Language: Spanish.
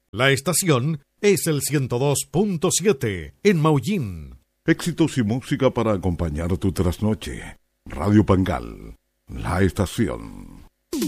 La estación es el 102.7 en Maullín. Éxitos y música para acompañar tu trasnoche. Radio Pangal, la estación.